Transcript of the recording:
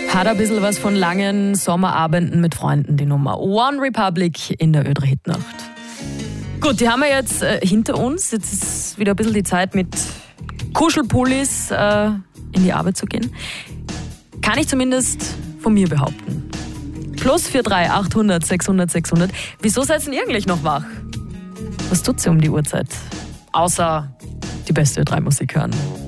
Hat ein bisschen was von langen Sommerabenden mit Freunden, die Nummer One Republic in der Ö3 Hitnacht. Gut, die haben wir jetzt hinter uns. Jetzt ist wieder ein bisschen die Zeit, mit Kuschelpullis in die Arbeit zu gehen. Kann ich zumindest von mir behaupten. +43 800 600 600. Wieso seid ihr eigentlich noch wach? Was tut ihr um die Uhrzeit? Außer die beste Ö3 Musik hören.